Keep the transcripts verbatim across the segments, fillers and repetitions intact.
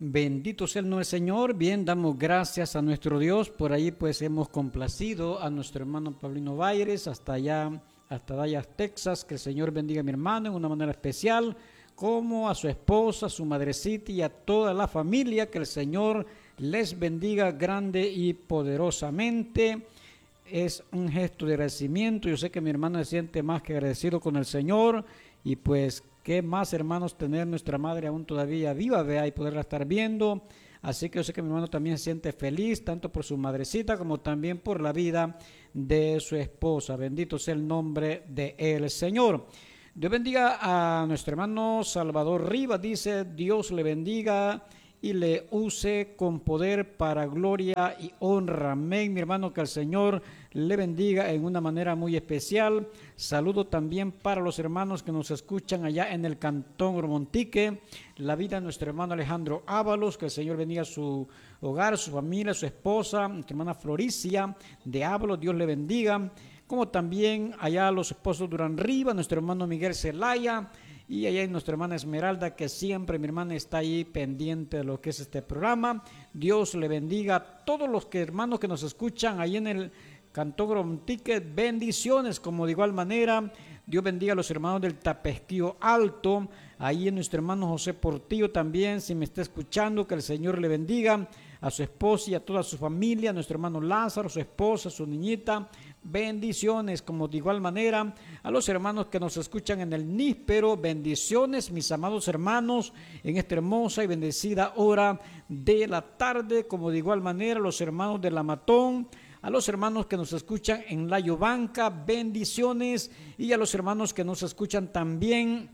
Bendito sea el nombre del Señor. Bien, damos gracias a nuestro Dios. Por ahí pues hemos complacido a nuestro hermano Paulino Baires hasta allá, hasta Dallas, Texas. Que el Señor bendiga a mi hermano en una manera especial, como a su esposa, a su madrecita y a toda la familia. Que el Señor les bendiga grande y poderosamente. Es un gesto de agradecimiento. Yo sé que mi hermano se siente más que agradecido con el Señor. Y pues qué más, hermanos, tener nuestra madre aún todavía viva, vea, y poderla estar viendo. Así que yo sé que mi hermano también se siente feliz, tanto por su madrecita como también por la vida de su esposa. Bendito sea el nombre del Señor. Dios bendiga a nuestro hermano Salvador Rivas. Dice, Dios le bendiga y le use con poder para gloria y honra. Amén, mi hermano, que el Señor le bendiga en una manera muy especial. Saludo también para los hermanos que nos escuchan allá en el Cantón Ormontique, la vida de nuestro hermano Alejandro Ábalos. Que el Señor bendiga su hogar, su familia, su esposa, nuestra hermana Floricia de Ábalos, Dios le bendiga. Como también allá los esposos Durán Rivas, nuestro hermano Miguel Zelaya, y allá en nuestra hermana Esmeralda, que siempre mi hermana está ahí pendiente de lo que es este programa. Dios le bendiga a todos los que, hermanos que nos escuchan ahí en el Cantón Ormontique. Bendiciones, como de igual manera. Dios bendiga a los hermanos del Tapesquío Alto, ahí en nuestro hermano José Portillo también, si me está escuchando, que el Señor le bendiga a su esposa y a toda su familia, a nuestro hermano Lázaro, su esposa, su niñita. Bendiciones, como de igual manera a los hermanos que nos escuchan en el Níspero. Bendiciones, mis amados hermanos, en esta hermosa y bendecida hora de la tarde. Como de igual manera a los hermanos de La Matón, a los hermanos que nos escuchan en La Yobanca, bendiciones, y a los hermanos que nos escuchan también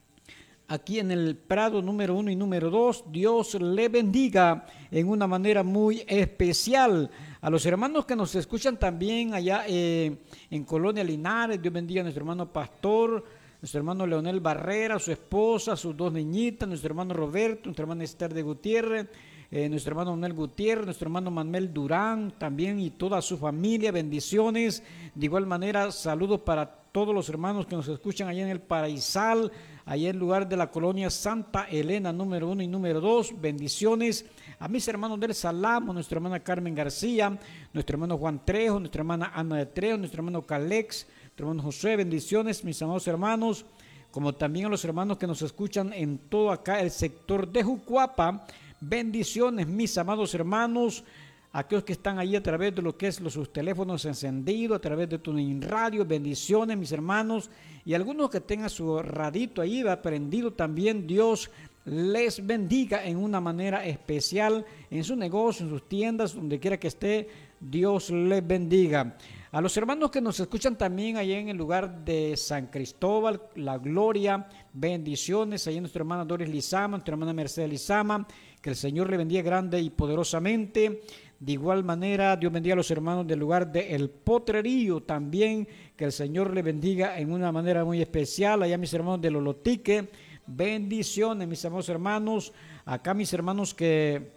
aquí en el Prado número uno y número dos, Dios le bendiga en una manera muy especial. A los hermanos que nos escuchan también allá eh, en Colonia Linares, Dios bendiga a nuestro hermano Pastor, nuestro hermano Leonel Barrera, su esposa, sus dos niñitas, nuestro hermano Roberto, nuestra hermana Esther de Gutiérrez, eh, nuestro hermano Manuel Gutiérrez, nuestro hermano Manuel Durán también y toda su familia, bendiciones. De igual manera, saludos para todos los hermanos que nos escuchan allá en el Paraisal, allá en lugar de la colonia Santa Elena número uno y número dos, bendiciones a mis hermanos del Salamo, nuestra hermana Carmen García, nuestro hermano Juan Trejo, nuestra hermana Ana de Trejo, nuestro hermano Calex, nuestro hermano José, bendiciones mis amados hermanos, como también a los hermanos que nos escuchan en todo acá el sector de Jucuapa, bendiciones mis amados hermanos, aquellos que están ahí a través de lo que es los sus teléfonos encendidos, a través de Tuning Radio, bendiciones mis hermanos, y algunos que tengan su radito ahí va prendido también. Dios les bendiga en una manera especial en su negocio, en sus tiendas, donde quiera que esté. Dios les bendiga. A los hermanos que nos escuchan también allá en el lugar de San Cristóbal, La Gloria, bendiciones. Allá nuestra hermana Doris Lizama, nuestra hermana Mercedes Lizama, que el Señor le bendiga grande y poderosamente. De igual manera, Dios bendiga a los hermanos del lugar de El Potrerío también, que el Señor le bendiga en una manera muy especial. Allá mis hermanos de Lolotique, bendiciones mis amados hermanos. Acá mis hermanos que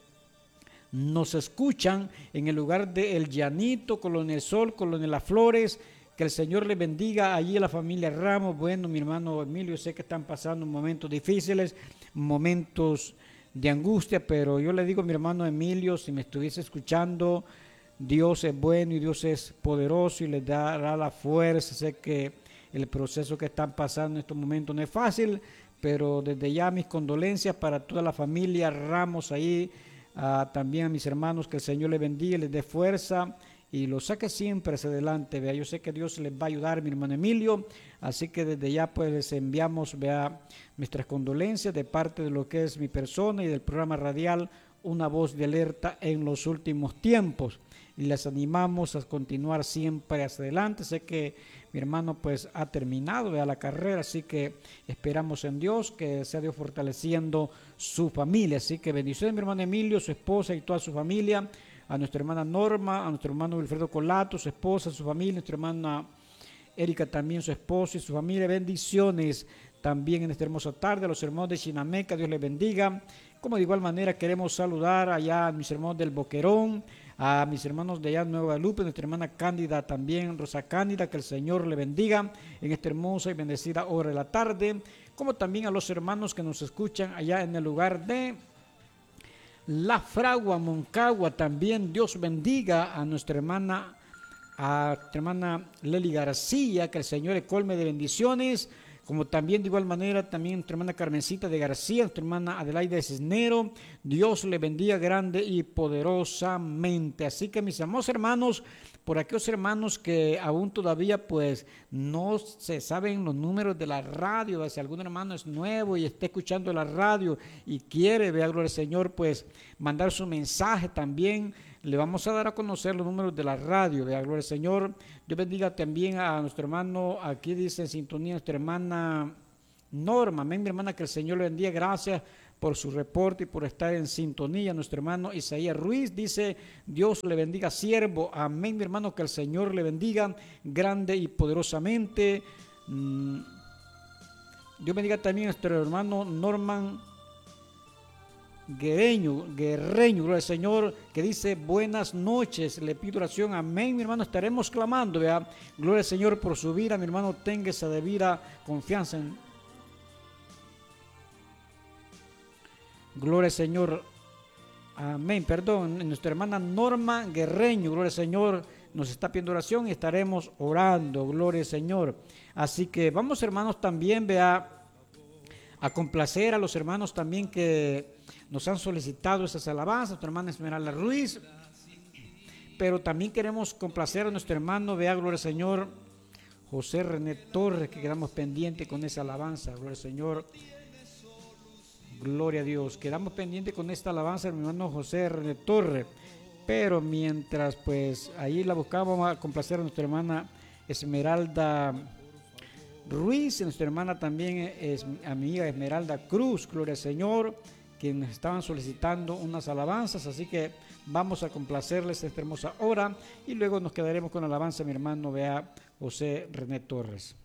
nos escuchan en el lugar de El Llanito, Colonia El Sol, Colonia Las Flores, que el Señor le bendiga allí a la familia Ramos. Bueno, mi hermano Emilio, sé que están pasando momentos difíciles, momentos de angustia, pero yo le digo a mi hermano Emilio, si me estuviese escuchando, Dios es bueno y Dios es poderoso y les dará la fuerza. Sé que el proceso que están pasando en estos momentos no es fácil, pero desde ya mis condolencias para toda la familia Ramos ahí, uh, también a mis hermanos, que el Señor les bendiga, les dé fuerza y los saque siempre hacia adelante. Vea, yo sé que Dios les va a ayudar, mi hermano Emilio, así que desde ya pues les enviamos, vea, nuestras condolencias de parte de lo que es mi persona y del programa radial Una Voz de Alerta en los últimos tiempos, y les animamos a continuar siempre hacia adelante. Sé que mi hermano pues ha terminado vea la carrera, así que esperamos en Dios que sea Dios fortaleciendo su familia. Así que bendiciones mi hermano Emilio, su esposa y toda su familia, a nuestra hermana Norma, a nuestro hermano Wilfredo Colato, su esposa, su familia, nuestra hermana Erika también, su esposo y su familia. Bendiciones también en esta hermosa tarde a los hermanos de Chinameca, Dios les bendiga. Como de igual manera queremos saludar allá a mis hermanos del Boquerón, a mis hermanos de allá Nueva Guadalupe, nuestra hermana Cándida también, Rosa Cándida, que el Señor le bendiga en esta hermosa y bendecida hora de la tarde, como también a los hermanos que nos escuchan allá en el lugar de La Fragua, Moncagua, también Dios bendiga a nuestra hermana, a nuestra hermana Leli García, que el Señor le colme de bendiciones, como también de igual manera también nuestra hermana Carmencita de García, nuestra hermana Adelaide Cisnero, Dios le bendiga grande y poderosamente. Así que mis amados hermanos, por aquellos hermanos que aún todavía pues no se saben los números de la radio, si algún hermano es nuevo y está escuchando la radio y quiere, vea, gloria al Señor, pues mandar su mensaje también, le vamos a dar a conocer los números de la radio, vea, gloria al Señor. Dios bendiga también a nuestro hermano, aquí dice en sintonía, nuestra hermana Norma, amén, mi hermana, que el Señor le bendiga, gracias por su reporte y por estar en sintonía. Nuestro hermano Isaías Ruiz dice, Dios le bendiga, siervo, amén, mi hermano, que el Señor le bendiga grande y poderosamente. Mm. Dios bendiga también a nuestro hermano Norman Guerreño, Guerreño, gloria al Señor, que dice, buenas noches, le pido oración, amén, mi hermano, estaremos clamando, vea, gloria al Señor por su vida, mi hermano, tenga esa debida confianza en gloria al Señor, amén, perdón, nuestra hermana Norma Guerreño, gloria al Señor, nos está pidiendo oración y estaremos orando, gloria al Señor. Así que vamos, hermanos, también, vea, a complacer a los hermanos también que nos han solicitado esas alabanzas, nuestra hermana Esmeralda Ruiz, pero también queremos complacer a nuestro hermano, vea, gloria al Señor, José René Torres, que quedamos pendientes con esa alabanza, gloria al Señor. Gloria a Dios. Quedamos pendientes con esta alabanza, mi hermano José René Torres. Pero mientras, pues, ahí la buscábamos a complacer a nuestra hermana Esmeralda Ruiz. Nuestra hermana también es amiga Esmeralda Cruz. Gloria al Señor. Quienes estaban solicitando unas alabanzas. Así que vamos a complacerles esta hermosa hora. Y luego nos quedaremos con la alabanza, mi hermano, vea, José René Torres.